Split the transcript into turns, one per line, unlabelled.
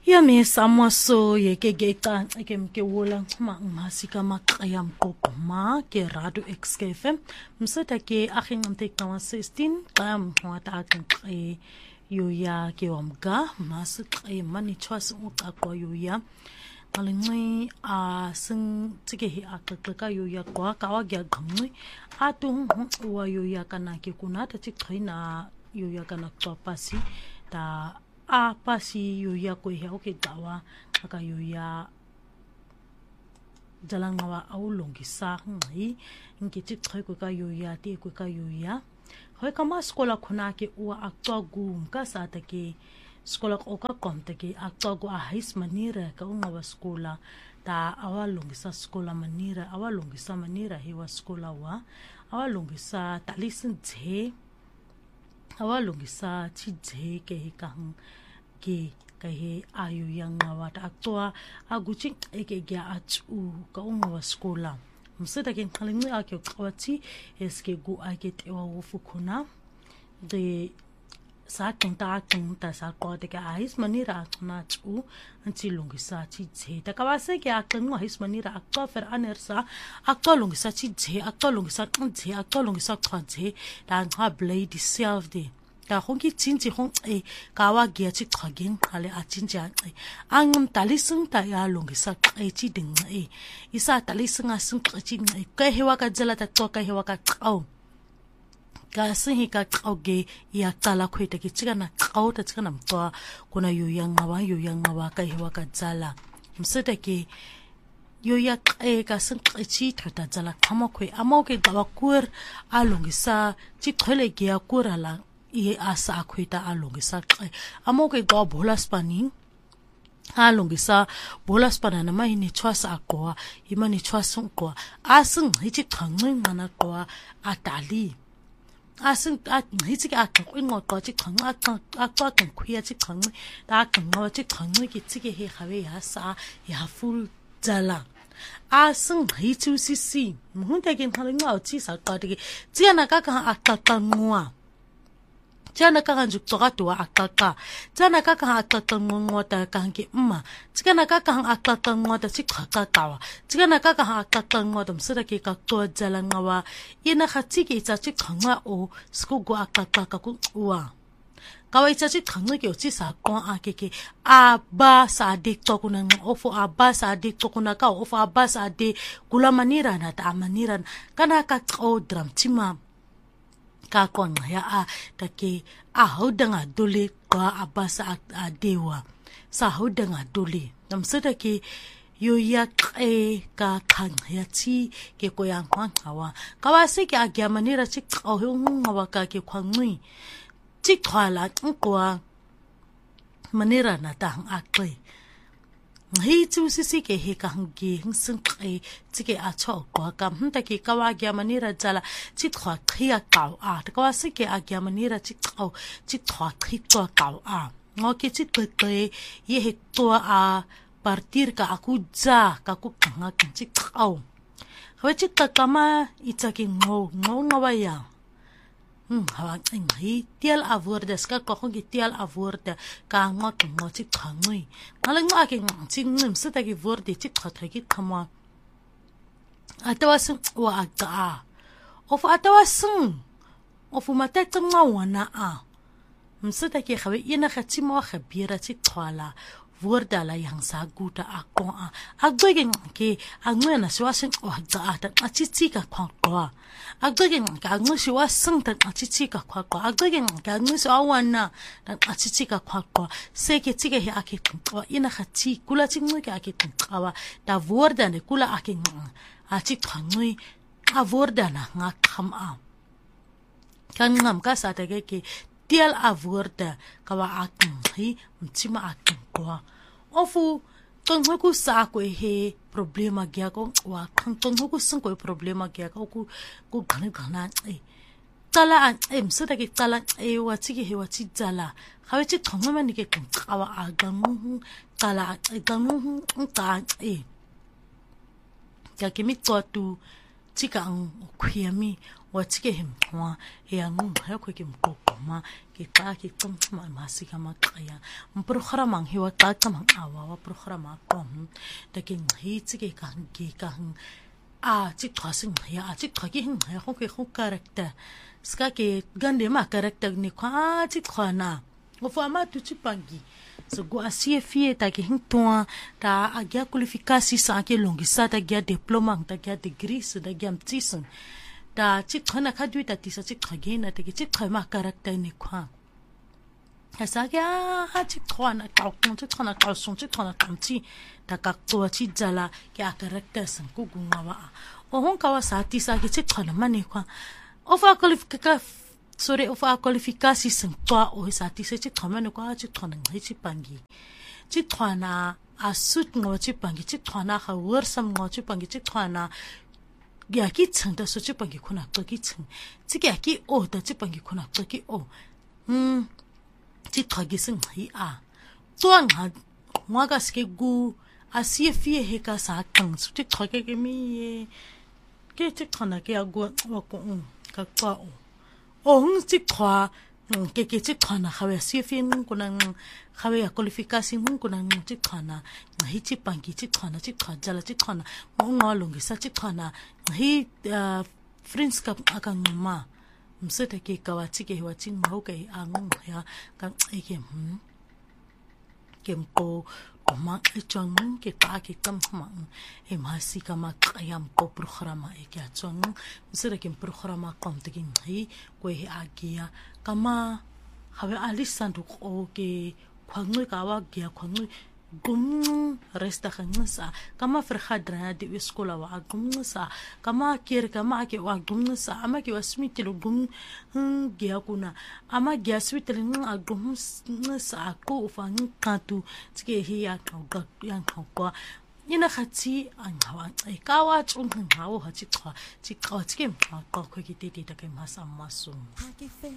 Ya me samwaso ye ke ke wola ma masika maqayam qoqma ke radio XKFM msata ke akhinqamte kawa 16 qam wata aqe yo ya ke wamga masqe mani chwas uqaqwa yo ya qalinci a sing tike hi aqqa yo ya kwa kawa gya qamni atu wa yo ya kana ke kunata tiqina yo ya kana qapasi ta a pasi yo ya ko he oke dawa aka yo ya jalangawa au longisa ngai ngiti tkhoi ko ka yo ya te ko ka yo ya hoi kama skola khuna ke uwa aktogu ka sa ta ke skola ko ka konta ke aktogu a his manira ka unga skola ta awa longisa skola manira awa longisa manira he wa skola wa awa longisa ta listen the awa longisa chi ke hikang ke he ayu yang ngawat aktua aguching eke gya achu ka unwa skola mseda ken khalingi akyo kwati eske gu ake tewa ufukuna de sa tenta sa kwate ka ais manira na chu anti lungisa chi che ta kawase ke akngwa his manira akwa fer anersa akwa lungisa chi che akwa lungisa che akwa lungisa kwate da ngha blade self de ta hongi chinchi hong kawa gya chi khagin khale a chincha angum talisung ta ya lungisa chi ding isa talisung asung chi ka hewa ka jala ta to ka hewa ka au ka sihi ka oge ya tala khwita ki chigana au ta chigana mto kuna yu yang ngawa ka hewa ka jala mseta ke yo ya ka sung chi thata jala khamo khwe amo ke gawa kur a lungisa chi khole gya kurala ye asa akhwita alongisa amoke go bolas pani alongisa bolas panana mai ni chwasa akwa imani chwasun kwa asung hichi khangeng mana kwa atali asung hichi akwa ngo ko chi khang akwa kan khya chi khang ta khang chi khang ki chi ke he khawe ya sa ya full jala asung hichu sisi muhunta ken khalinga chi sa ka de chiana ka ka akka ngwa jana ka kanjuk toka tuwa akaka jana ka kan akaka ngota kanke mma jana ka kan akaka ngota chikaka kawa jana ka kan akaka ngota msura ke ka to jalangawa ina khati ke cha chikhanga o skugo akaka ka ku uwa kawai cha chikhanga ke chi sa ko akeke aba sa dik to kuna ofo aba sa dik to kuna ka ofo aba sa de kula manira na ta manira kana ka o dram chima ka kon ya a take a hodanga dole ka abasa a dewa sa hodanga dole namsada ke yo ya ka kan ya chi ke ko yang kwang hawa kawase ke agya manira chi o ngawa ka ke kwangui chi khwala kwa manira na ta akle ngi chu sisi ke he ka ngi sing ke a cho ko ka mta ke ka wa gya manira jala chi khwa khia ka a ta ka se ke a gya manira chi khwa khi to ka a ngo ke chi te ye he to a partir ka aku ja ka ku nga chi ka ho chi ka kama itsa ke ngo wa ya hawa ngi tial avorde ska ko ngi tial avorde ka ngo chi khangui ala ngo ke chi ngim sita ki vorde chi khatra ki khama atawas wa aga of atawas of mata tanga wana a msita ke khawe ina khati mo khabira chi khwala vorda la yang sa guta akon a agbegen ke angwena siwasin o ga ta achichi ka khwa agbegen ka ngwe siwasin ta achichi ka khwa agbegen ka ngwe siwana ta achichi ka khwa se ke chige he ake khwa ina khati kula chingwe ke ake khwa ta vorda ne kula ake achi khangwe a vorda na nga kham a kan ngam ka sa ta ke tial avorda kawa akin hi mchima akin kwa ofu tong ku sa ko he problema gya ko wa khang tong ku sing ko problema gya ko ku khana tala em so ta ke tala wa chi ke he wa chi tala khawe chi thong ma ni ke kawa agang tala gang ta ka ke mi to tu tika ang kuyami wa tika himwa ya ngung ha ko kim kokoma ke ta ki tum ma masika ma kaya program hiwa ta kamang awa wa program kom ta ki hi tika kan ki kan a chik thasing ya chik thagi hin ha ko ke karakter ska ke gande ma karakter ni kwa chik khana o fama tu chipangi so go asie fie ta ke hin toa ta agya qualifikasi sa ke longisa ta gya diploma ta gya degree sa ta gya mtison ta chik khana khadwi ta tisa chik khage na ta ke chik khama karakter ni kwa asa gya chik khana ka chik khana ka son chik khana kamchi ta ka to chi jala ke a karakter san ku gungawa o hon ka wa sa tisa ke chik khana mane kwa of a qualifikasi sang toa o sa ti se chi thama no ka chi thona ngai chi pangi chi thona a sut ngo chi pangi chi thona kha wer sam ngo chi pangi chi thona ya ki chang da so chi pangi khuna to ki chang chi ya ki o da chi pangi khuna to ki o chi thagi sing hi a to nga ngwa ga ske gu a si fi he ka sa kang su chi thage ke mi ke chi thona ke a gu wa ko ka pa ong chik thwa ke chik thana khawe sifin kunang khawe qualifikasi mun kunang chik thana hi chi pangi chik thana chik thwa jala chik thana ngo longi sa chik thana hi friends ka akang ma mse ta ke kawa chi ke wa ching mau ke ang ya kang ke kem ko ma chang ke ta ke kam ma e ma si ka ma ayam ko programa e ke chang mse kem programa kom te kin hi ko he agia kama have alisandu ko ke khwangwe ka wa gya khwangwe gum resta khangsa kama frkhadra di skola wa gumsa kama kir kama ke wa gumsa ama ke wasmitil gum gya kuna ama gya switil ng gumsa ko fa ngatu tike hi ya ka yang ko ina khati an hawa e kawa chung hawo ha chi kha chi ka tike ko ki ti ta ke masam masum